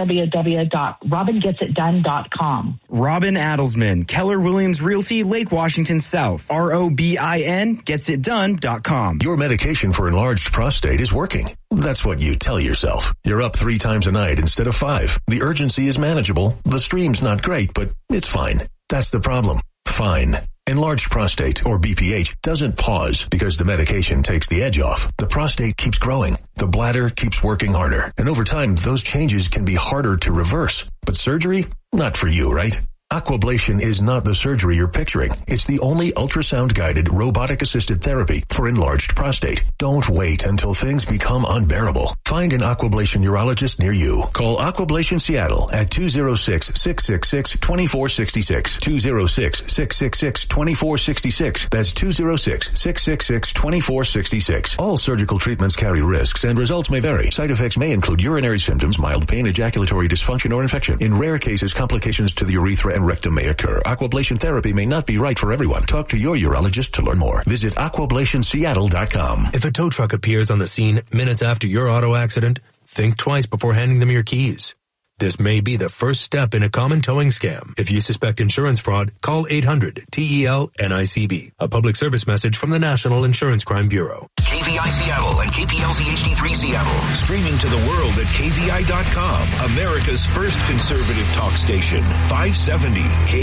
www.robingetsitdone.com. Robin Adelsman, Keller Williams Realty, Lake Washington South. ROBIN getsitdone.com. Your medication for enlarged prostate is working. That's what you tell yourself. You're up 3 times a night instead of 5. The urgency is manageable. The stream's not great, but it's fine. That's the problem. Fine. Enlarged prostate, or BPH, doesn't pause because the medication takes the edge off. The prostate keeps growing. The bladder keeps working harder. And over time, those changes can be harder to reverse. But surgery? Not for you, right? Aquablation is not the surgery you're picturing. It's the only ultrasound-guided, robotic-assisted therapy for enlarged prostate. Don't wait until things become unbearable. Find an Aquablation urologist near you. Call Aquablation Seattle at 206-666-2466. 206-666-2466. That's 206-666-2466. All surgical treatments carry risks and results may vary. Side effects may include urinary symptoms, mild pain, ejaculatory dysfunction, or infection. In rare cases, complications to the urethra and rectum may occur. Aquablation therapy may not be right for everyone. Talk to your urologist to learn more. Visit aquablationseattle.com. If a tow truck appears on the scene minutes after your auto accident, think twice before handing them your keys. This may be the first step in a common towing scam. If you suspect insurance fraud, call 800-TEL-NICB. A public service message from the National Insurance Crime Bureau. KVI Seattle and KPLZ HD3 Seattle. Streaming to the world at KVI.com. America's first conservative talk station. 570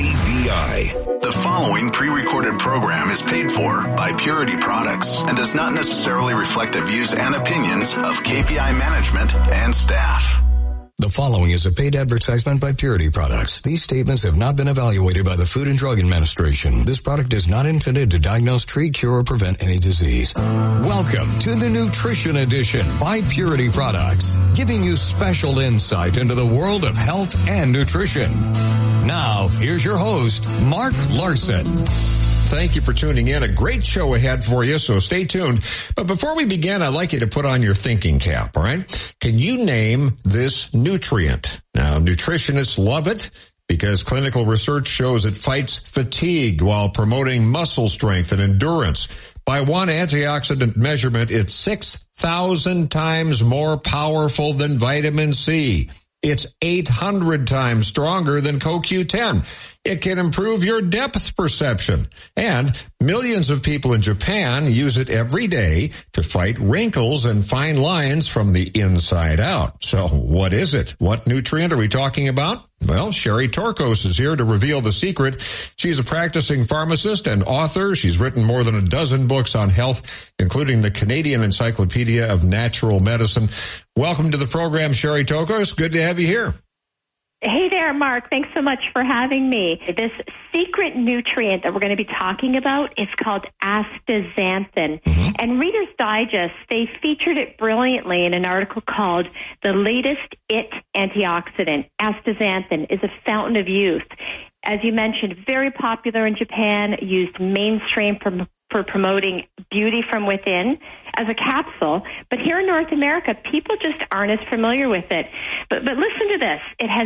KVI. The following pre-recorded program is paid for by Purity Products and does not necessarily reflect the views and opinions of KVI management and staff. The following is a paid advertisement by Purity Products. These statements have not been evaluated by the Food and Drug Administration. This product is not intended to diagnose, treat, cure, or prevent any disease. Welcome to the Nutrition Edition by Purity Products, giving you special insight into the world of health and nutrition. Now, here's your host, Mark Larson. Thank you for tuning in. A great show ahead for you, so stay tuned. But before we begin, I'd like you to put on your thinking cap, all right? Can you name this nutrient? Now, nutritionists love it because clinical research shows it fights fatigue while promoting muscle strength and endurance. By one antioxidant measurement, it's 6,000 times more powerful than vitamin C. It's 800 times stronger than CoQ10. It can improve your depth perception. And millions of people in Japan use it every day to fight wrinkles and fine lines from the inside out. So what is it? What nutrient are we talking about? Well, Sherry Torkos is here to reveal the secret. She's a practicing pharmacist and author. She's written more than a dozen books on health, including the Canadian Encyclopedia of Natural Medicine. Welcome to the program, Sherry Torkos. Good to have you here. Hey there, Mark. Thanks so much for having me. This secret nutrient that we're going to be talking about is called astaxanthin. And Reader's Digest, they featured it brilliantly in an article called The Latest IT Antioxidant. Astaxanthin is a fountain of youth. As you mentioned, very popular in Japan, used mainstream for promoting beauty from within as a capsule. But here in North America, people just aren't as familiar with it. But listen to this. It has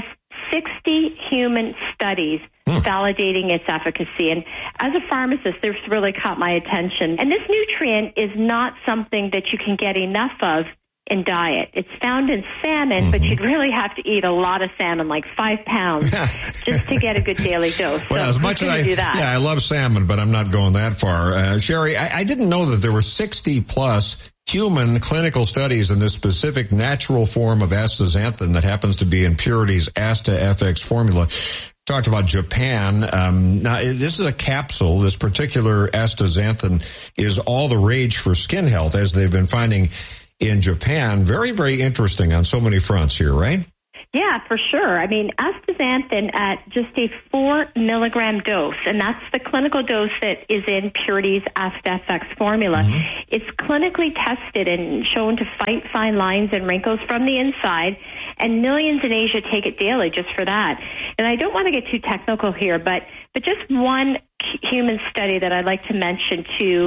60 human studies validating its efficacy. And as a pharmacist, this really caught my attention. And this nutrient is not something that you can get enough of in diet. It's found in salmon, but you'd really have to eat a lot of salmon, like 5 pounds, just to get a good daily dose. Well, so as much as I love salmon, but I'm not going that far. Sherry, I didn't know that there were 60 plus human clinical studies in this specific natural form of astaxanthin that happens to be in Purity's AstaFX formula. Talked about Japan. Now, this is a capsule. This particular astaxanthin is all the rage for skin health, as they've been finding in Japan. Very, very interesting on so many fronts here, right? Yeah, for sure. I mean, astaxanthin at just a 4 milligram dose, and that's the clinical dose that is in Purity's AstaFX formula. It's clinically tested and shown to fight fine lines and wrinkles from the inside, and millions in Asia take it daily just for that. And I don't want to get too technical here, but just one human study that I'd like to mention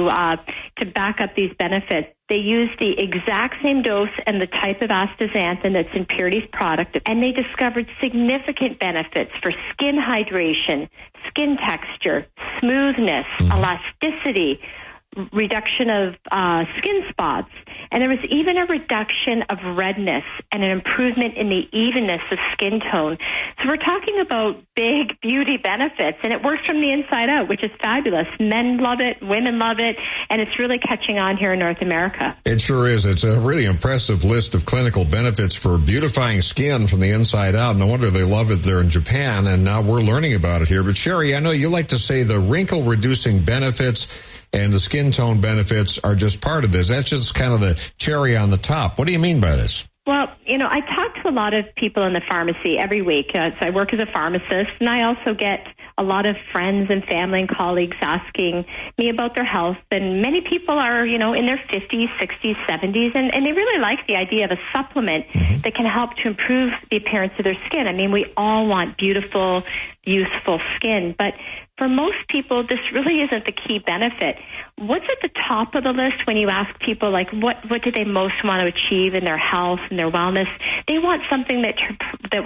to back up these benefits. They used the exact same dose and the type of astaxanthin that's in Purity's product, and they discovered significant benefits for skin hydration, skin texture, smoothness, elasticity, reduction of skin spots, and there was even a reduction of redness and an improvement in the evenness of skin tone. So we're talking about big beauty benefits, and it works from the inside out, which is fabulous. Men love it, women love it, and it's really catching on here in North America. It sure is. It's a really impressive list of clinical benefits for beautifying skin from the inside out. No wonder they love it there in Japan, and now we're learning about it here. But Sherry, I know you like to say the wrinkle-reducing benefits and the skin tone benefits are just part of this. That's just kind of the cherry on the top. What do you mean by this? Well, I talk to a lot of people in the pharmacy every week. So I work as a pharmacist, and I also get a lot of friends and family and colleagues asking me about their health. And many people are, in their 50s, 60s, 70s, and they really like the idea of a supplement that can help to improve the appearance of their skin. I mean, we all want beautiful, youthful skin, but for most people, this really isn't the key benefit. What's at the top of the list when you ask people, like, what do they most want to achieve in their health and their wellness? They want something that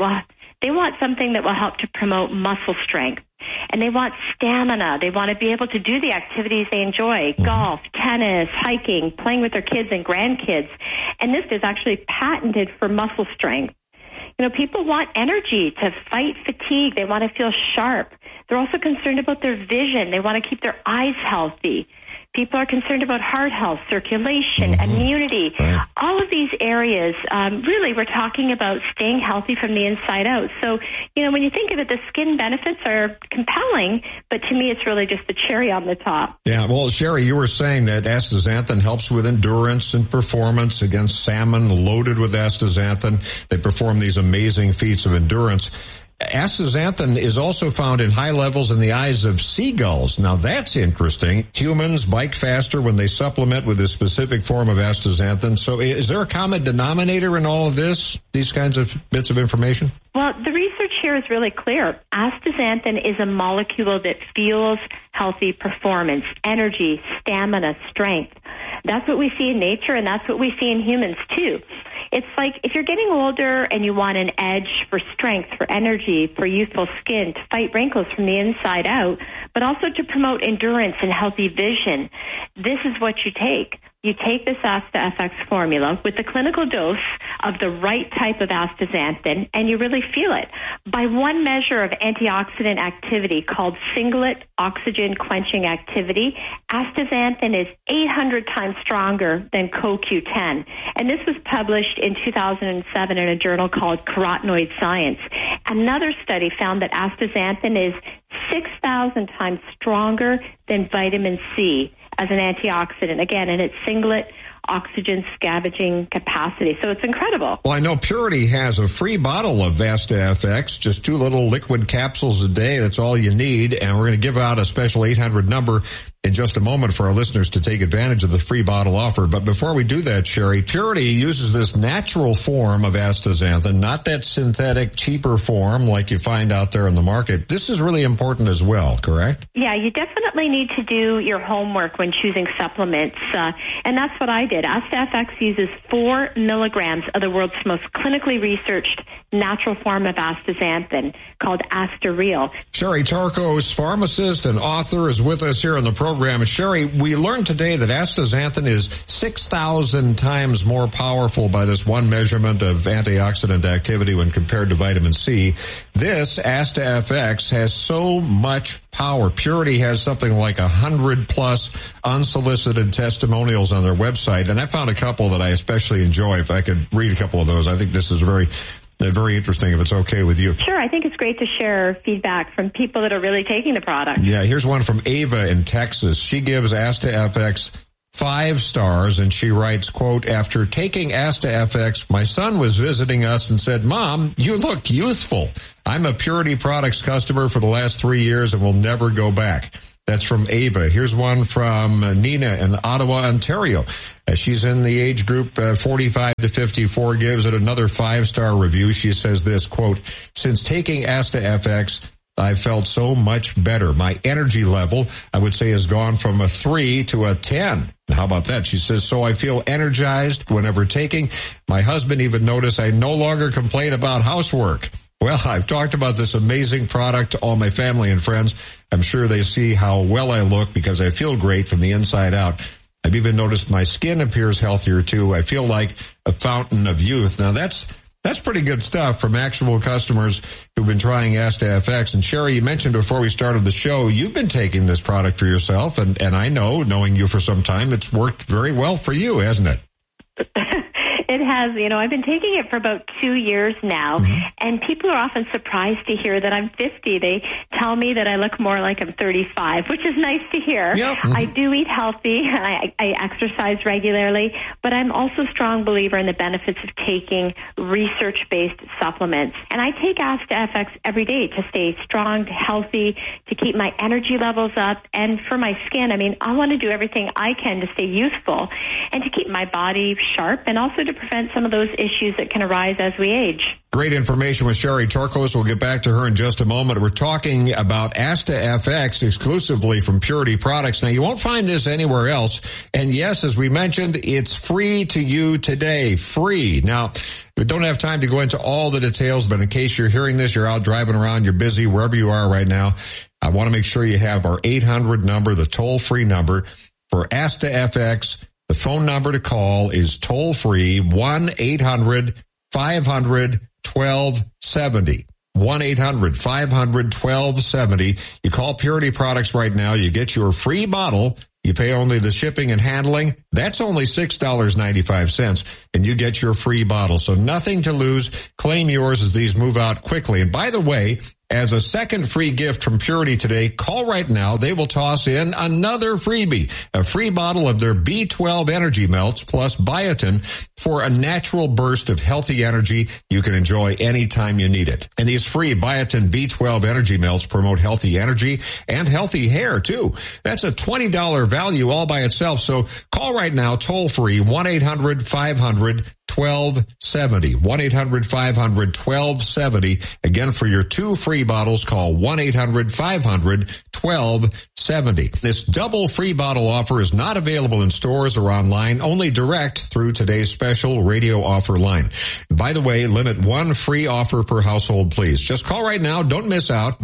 will help to promote muscle strength. And they want stamina. They want to be able to do the activities they enjoy, golf, tennis, hiking, playing with their kids and grandkids. And this is actually patented for muscle strength. People want energy to fight fatigue. They want to feel sharp. They're also concerned about their vision. They want to keep their eyes healthy. People are concerned about heart health, circulation, immunity. Right. All of these areas, really, we're talking about staying healthy from the inside out. So, when you think of it, the skin benefits are compelling, but to me, it's really just the cherry on the top. Yeah, well, Sherry, you were saying that astaxanthin helps with endurance and performance against salmon loaded with astaxanthin. They perform these amazing feats of endurance. Astaxanthin is also found in high levels in the eyes of seagulls. Now, that's interesting. Humans bike faster when they supplement with a specific form of astaxanthin. So is there a common denominator in all of this, these kinds of bits of information? Well, the research here is really clear. Astaxanthin is a molecule that fuels healthy performance, energy, stamina, strength. That's what we see in nature, and that's what we see in humans, too. It's like if you're getting older and you want an edge for strength, for energy, for youthful skin, to fight wrinkles from the inside out, but also to promote endurance and healthy vision, this is what you take. You take this AstaFX formula with the clinical dose of the right type of astaxanthin, and you really feel it. By one measure of antioxidant activity called singlet oxygen quenching activity, astaxanthin is 800 times stronger than CoQ10. And this was published in 2007 in a journal called Carotenoid Science. Another study found that astaxanthin is 6,000 times stronger than vitamin C as an antioxidant, again, in its singlet oxygen scavenging capacity. So it's incredible. Well, I know Purity has a free bottle of AstaFX, just 2 little liquid capsules a day. That's all you need. And we're going to give out a special 800 number in just a moment for our listeners to take advantage of the free bottle offer. But before we do that, Sherry, Purity uses this natural form of astaxanthin, not that synthetic, cheaper form like you find out there in the market. This is really important as well, correct? Yeah, you definitely need to do your homework when choosing supplements. And that's what I did. AstaFX uses 4 milligrams of the world's most clinically researched natural form of astaxanthin called Astareal. Sherry Tarkos, pharmacist and author, is with us here on the program. program. Sherry, we learned today that astaxanthin is 6,000 times more powerful by this one measurement of antioxidant activity when compared to vitamin C. This AstaFX has so much power. Purity has something like 100 plus unsolicited testimonials on their website, and I found a couple that I especially enjoy. If I could read a couple of those, I think this is very interesting, if it's okay with you. Sure, I think it's great to share feedback from people that are really taking the product. Yeah, here's one from Ava in Texas. She gives AstaFX 5 stars, and she writes, quote, after taking AstaFX, my son was visiting us and said, Mom, you look youthful. I'm a Purity Products customer for the last 3 years and will never go back. That's from Ava. Here's one from Nina in Ottawa, Ontario. She's in the age group 45 to 54, gives it another 5-star review. She says this, quote, since taking AstaFX, I felt so much better. My energy level, I would say, has gone from a 3 to a 10. How about that? She says, so I feel energized whenever taking. My husband even noticed I no longer complain about housework. Well, I've talked about this amazing product to all my family and friends. I'm sure they see how well I look because I feel great from the inside out. I've even noticed my skin appears healthier too. I feel like a fountain of youth. Now that's pretty good stuff from actual customers who've been trying AstaFX. And Sherry, you mentioned before we started the show, you've been taking this product for yourself. And I know, knowing you for some time, it's worked very well for you, hasn't it? It has. I've been taking it for about 2 years now, and people are often surprised to hear that I'm 50. They tell me that I look more like I'm 35, which is nice to hear. Yep. I do eat healthy, and I exercise regularly, but I'm also a strong believer in the benefits of taking research-based supplements. And I take AstaFX every day to stay strong, healthy, to keep my energy levels up, and for my skin, I want to do everything I can to stay youthful and to keep my body sharp and also to prevent some of those issues that can arise as we age. Great information with Sherry Torkos. We'll get back to her in just a moment. We're talking about AstaFX exclusively from Purity Products. Now, you won't find this anywhere else. And yes, as we mentioned, it's free to you today. Free. Now, we don't have time to go into all the details, but in case you're hearing this, you're out driving around, you're busy, wherever you are right now, I want to make sure you have our 800 number, the toll-free number for AstaFX. The phone number to call is toll-free, 1-800-500-1270. 1-800-500-1270. You call Purity Products right now. You get your free bottle. You pay only the shipping and handling. That's only $6.95, and you get your free bottle. So nothing to lose. Claim yours as these move out quickly. And by the way, as a second free gift from Purity today, call right now. They will toss in another freebie, a free bottle of their B12 Energy Melts plus biotin for a natural burst of healthy energy you can enjoy anytime you need it. And these free biotin B12 Energy Melts promote healthy energy and healthy hair, too. That's a $20 value all by itself. So call right now, toll free, 1-800-500-1270. 1-800-500-1270. Again, for your 2 free bottles, call 1-800-500-1270. This double free bottle offer is not available in stores or online, only direct through today's special radio offer line. By the way, limit 1 free offer per household, please. Just call right now. Don't miss out.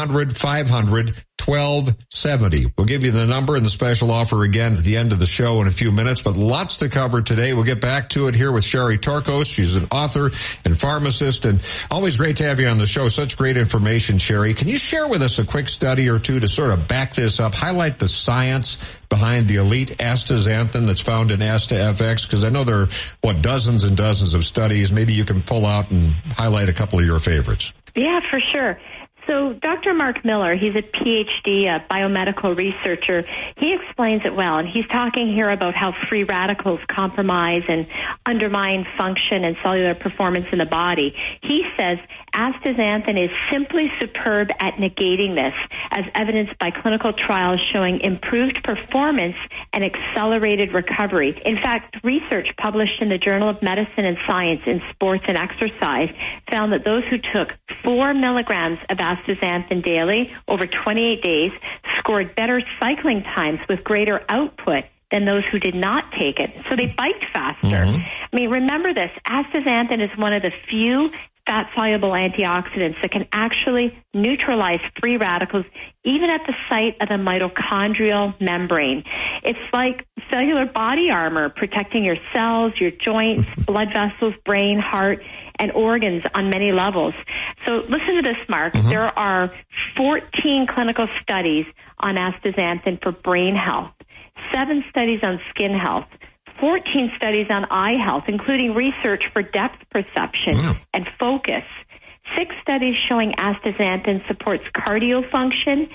1-800-500-1270. We'll give you the number and the special offer again at the end of the show in a few minutes, but lots to cover today. We'll get back to it here with Sherry Torkos. She's an author and pharmacist, and always great to have you on the show. Such great information, Sherry. Can you share with us a quick study or two to sort of back this up, highlight the science behind the elite astaxanthin that's found in AstaFX? Because I know there are, dozens and dozens of studies. Maybe you can pull out and highlight a couple of your favorites. Yeah, for sure. So Dr. Mark Miller, he's a PhD, a biomedical researcher. He explains it well, and he's talking here about how free radicals compromise and undermine function and cellular performance in the body. He says astaxanthin is simply superb at negating this, as evidenced by clinical trials showing improved performance and accelerated recovery. In fact, research published in the Journal of Medicine and Science in Sports and Exercise found that those who took 4 milligrams of astaxanthin daily over 28 days scored better cycling times with greater output than those who did not take it. So they biked faster. Remember this, astaxanthin is one of the few fat-soluble antioxidants that can actually neutralize free radicals even at the site of the mitochondrial membrane. It's like cellular body armor protecting your cells, your joints, blood vessels, brain, heart, and organs on many levels. So listen to this, Mark. There are 14 clinical studies on astaxanthin for brain health, 7 studies on skin health, 14 studies on eye health, including research for depth perception and focus, 6 studies showing astaxanthin supports cardio function,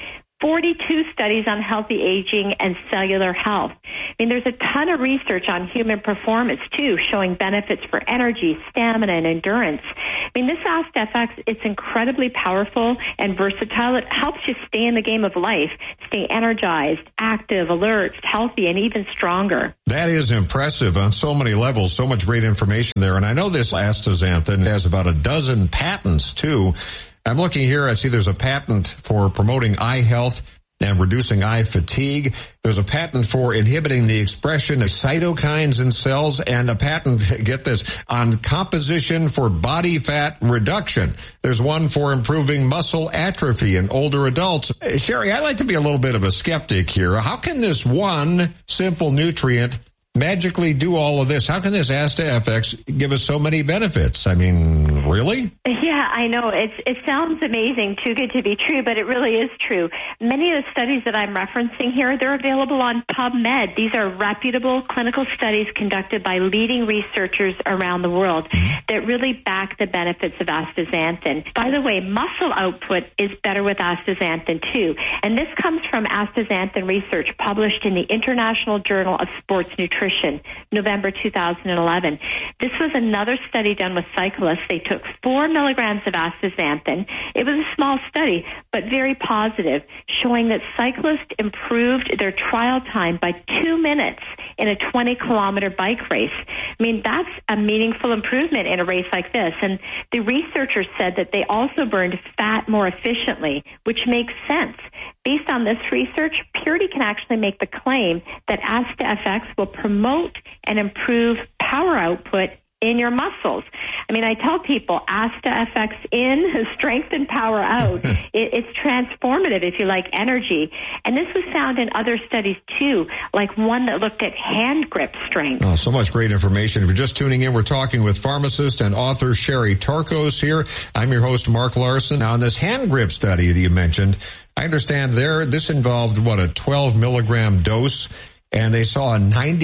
42 studies on healthy aging and cellular health. I mean, there's a ton of research on human performance, too, showing benefits for energy, stamina, and endurance. I mean, this AstaFX, it's incredibly powerful and versatile. It helps you stay in the game of life, stay energized, active, alert, healthy, and even stronger. That is impressive on so many levels, so much great information there. And I know this astaxanthin has about a dozen patents, too. I'm looking here. I see there's a patent for promoting eye health and reducing eye fatigue. There's a patent for inhibiting the expression of cytokines in cells, and a patent, get this, on composition for body fat reduction. There's one for improving muscle atrophy in older adults. Sherry, I'd like to be a little bit of a skeptic here. How can this one simple nutrient magically do all of this? How can this AstaFX give us so many benefits? I mean, really? Yeah, I know. It sounds amazing, too good to be true, but it really is true. Many of the studies that I'm referencing here, they're available on PubMed. These are reputable clinical studies conducted by leading researchers around the world that really back the benefits of astaxanthin. By the way, muscle output is better with astaxanthin, too. And this comes from astaxanthin research published in the International Journal of Sports Nutrition, November 2011. This was another study done with cyclists. They took 4 milligrams of astaxanthin. It was a small study, but very positive, showing that cyclists improved their trial time by 2 minutes in a 20-kilometer bike race. I mean, that's a meaningful improvement in a race like this. And the researchers said that they also burned fat more efficiently, which makes sense. Based on this research, Purity can actually make the claim that AstaFX will promote and improve power output in your muscles. I mean, I tell people AstaFX in, strength and power out. It's transformative, if you like, energy. And this was found in other studies, too, like one that looked at hand grip strength. Oh, so much great information. If you're just tuning in, we're talking with pharmacist and author Sherry Torkos here. I'm your host, Mark Larson. Now, in this hand grip study that you mentioned, I understand this involved, a 12 milligram dose, and they saw a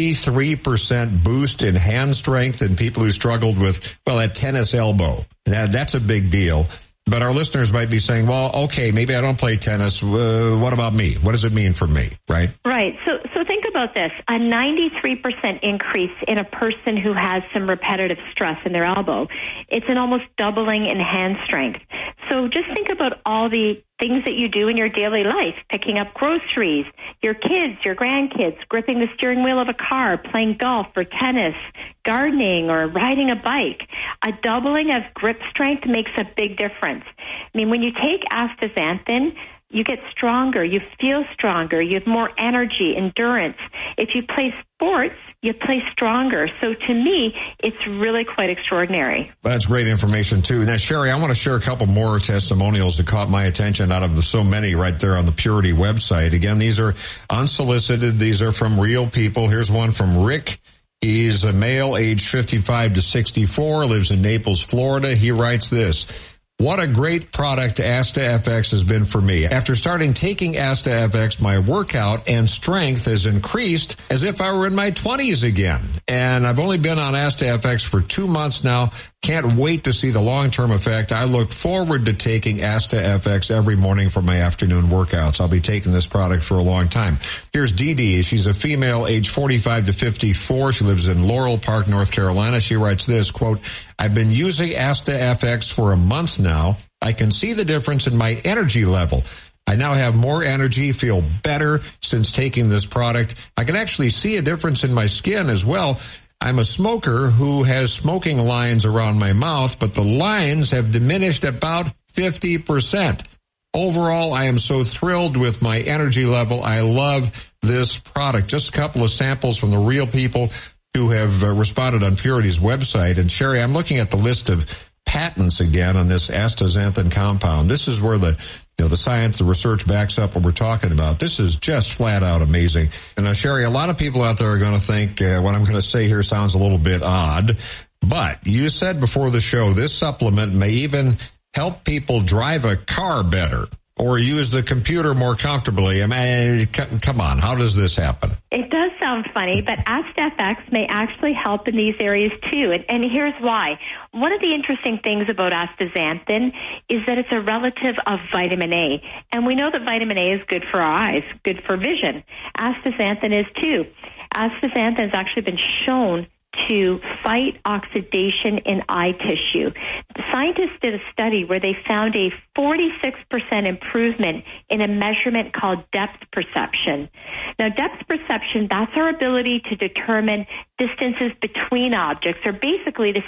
93% boost in hand strength in people who struggled with, a tennis elbow. Now, that's a big deal. But our listeners might be saying, well, okay, maybe I don't play tennis. What about me? What does it mean for me, right? Right. So think about this. A 93% increase in a person who has some repetitive stress in their elbow. It's an almost doubling in hand strength. So just think about all the things that you do in your daily life, picking up groceries, your kids, your grandkids, gripping the steering wheel of a car, playing golf or tennis, gardening or riding a bike. A doubling of grip strength makes a big difference. I mean, when you take astaxanthin, you get stronger, you feel stronger, you have more energy, endurance. If you play sports, you play stronger. So to me, it's really quite extraordinary. That's great information, too. Now, Sherry, I want to share a couple more testimonials that caught my attention out of the so many right there on the Purity website. Again, these are unsolicited. These are from real people. Here's one from Rick. He's a male, age 55 to 64, lives in Naples, Florida. He writes this. What a great product AstaFX has been for me. After starting taking AstaFX, my workout and strength has increased as if I were in my 20s again. And I've only been on AstaFX for 2 months now. Can't wait to see the long-term effect. I look forward to taking AstaFX every morning for my afternoon workouts. I'll be taking this product for a long time. Here's Dee Dee. She's a female, age 45 to 54. She lives in Laurel Park, North Carolina. She writes this, quote, I've been using AstaFX for a month now. I can see the difference in my energy level. I now have more energy, feel better since taking this product. I can actually see a difference in my skin as well. I'm a smoker who has smoking lines around my mouth, but the lines have diminished about 50%. Overall, I am so thrilled with my energy level. I love this product. Just a couple of samples from the real people who have responded on Purity's website. And Sherry, I'm looking at the list of patents again on this astaxanthin compound. This is where the science, the research backs up what we're talking about. This is just flat out amazing. And Sherry, a lot of people out there are going to think what I'm going to say here sounds a little bit odd, but you said before the show this supplement may even help people drive a car better or use the computer more comfortably. I mean, come on, how does this happen? It does sound funny, but AstFX may actually help in these areas too, and here's why. One of the interesting things about astaxanthin is that it's a relative of vitamin A, and we know that vitamin A is good for our eyes, good for vision. Astaxanthin is too. Astaxanthin has actually been shown to fight oxidation in eye tissue. The scientists did a study where they found a 46% improvement in a measurement called depth perception. Now, depth perception, that's our ability to determine distances between objects, or basically to